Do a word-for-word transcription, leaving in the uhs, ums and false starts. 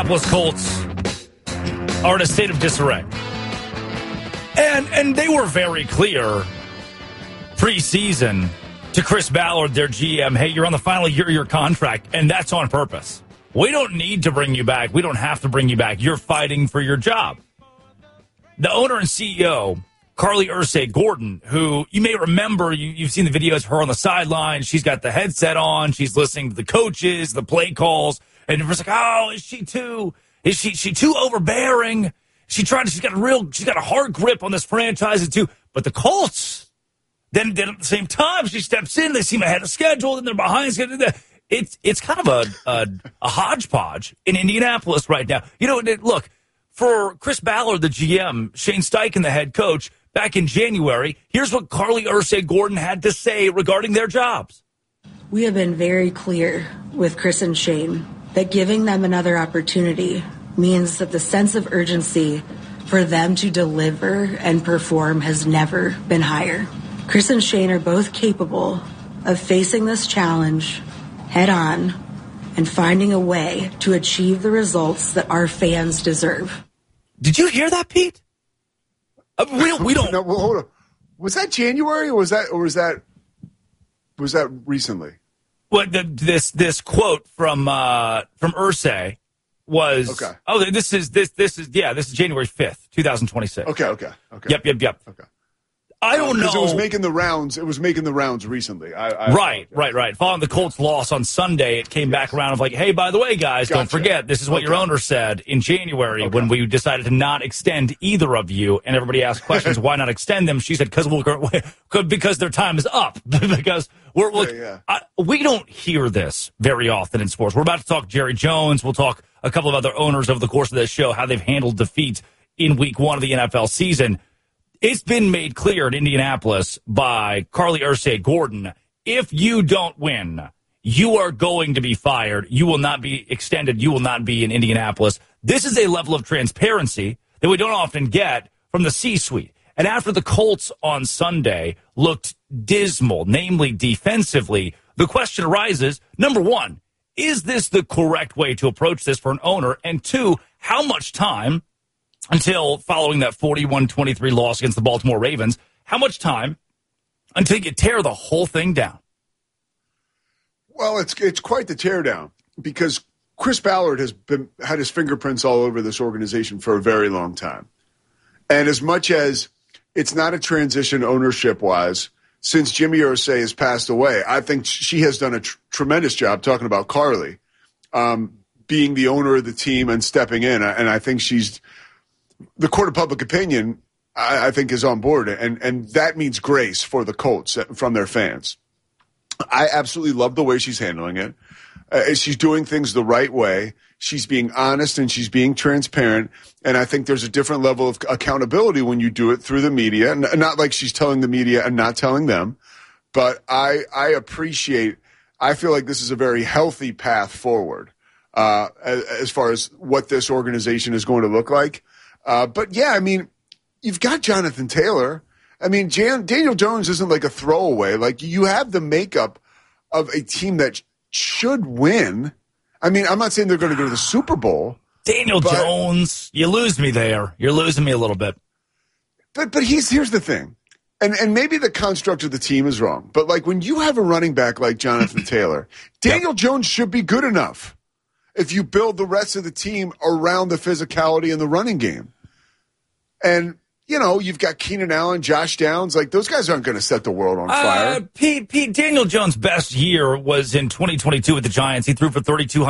Indianapolis Colts are in a state of disarray. And and they were very clear preseason to Chris Ballard, their G M, hey, you're on the final year of your contract, and that's on purpose. We don't need to bring you back. We don't have to bring you back. You're fighting for your job. The owner and C E O, Carly Ursay Gordon, who you may remember, you, you've seen the videos of her on the sideline. She's got the headset on. She's listening to the coaches, the play calls. And everyone's like, oh, is she too, is she, she too overbearing? She tried to, she's got a real, she's got a hard grip on this franchise too. But the Colts, then, then at the same time, she steps in. They seem ahead of schedule. Then they're behind schedule. It's, it's kind of a, a, a hodgepodge in Indianapolis right now. You know, look, for Chris Ballard, the G M, Shane Steichen, the head coach, back in January, here's what Carly Ursay Gordon had to say regarding their jobs. We have been very clear with Chris and Shane that giving them another opportunity means that the sense of urgency for them to deliver and perform has never been higher. Chris and Shane are both capable of facing this challenge head on and finding a way to achieve the results that our fans deserve. Did you hear that, Pete? Uh, we don't. We don't. No, well, hold on. Was that January, or was that, or was that, was that recently? Well, the, this this quote from uh, from Ursay was. Okay. Oh, this is this this is yeah. This is January fifth, two thousand twenty six. Okay. Okay. Okay. Yep. Yep. Yep. Okay. I don't um, know. Because it was making the rounds. It was making the rounds recently. I, I right, right, right. Following the Colts' loss on Sunday, it came yes. back around of like, hey, by the way, guys, gotcha. Don't forget, this is what okay. your owner said in January okay. when we decided to not extend either of you. And everybody asked questions, why not extend them? She said, because we'll, because their time is up. because we're look, yeah, yeah. I, we don't hear this very often in sports. We're about to talk Jerry Jones. We'll talk a couple of other owners over the course of this show, how they've handled defeat in week one of the N F L season. It's been made clear in Indianapolis by Carly Ursay Gordon, if you don't win, you are going to be fired. You will not be extended. You will not be in Indianapolis. This is a level of transparency that we don't often get from the C-suite. And after the Colts on Sunday looked dismal, namely defensively, the question arises, number one, is this the correct way to approach this for an owner? And two, how much time until following that forty-one twenty-three loss against the Baltimore Ravens, how much time until you tear the whole thing down? Well, it's it's quite the teardown because Chris Ballard has been had his fingerprints all over this organization for a very long time. And as much as it's not a transition ownership-wise, since Jimmy Irsay has passed away, I think she has done a tr- tremendous job talking about Carly um, being the owner of the team and stepping in. And I think she's – the court of public opinion, I, I think, is on board, and, and that means grace for the Colts from their fans. I absolutely love the way she's handling it. Uh, she's doing things the right way. She's being honest and she's being transparent, and I think there's a different level of accountability when you do it through the media. N- not like she's telling the media and not telling them, but I, I appreciate – I feel like this is a very healthy path forward uh, as, as far as what this organization is going to look like. Uh, but, yeah, I mean, you've got Jonathan Taylor. I mean, Jan- Daniel Jones isn't like a throwaway. Like, you have the makeup of a team that sh- should win. I mean, I'm not saying they're going to go to the Super Bowl. Daniel but, Jones, you lose me there. You're losing me a little bit. But but he's here's the thing. And and maybe the construct of the team is wrong. But, like, when you have a running back like Jonathan Taylor, Daniel yep. Jones should be good enough if you build the rest of the team around the physicality in the running game. And, you know, you've got Keenan Allen, Josh Downs. Like, those guys aren't going to set the world on fire. Uh, Pete, Pete, Daniel Jones' best year was in twenty twenty-two with the Giants. He threw for thirty-two hundred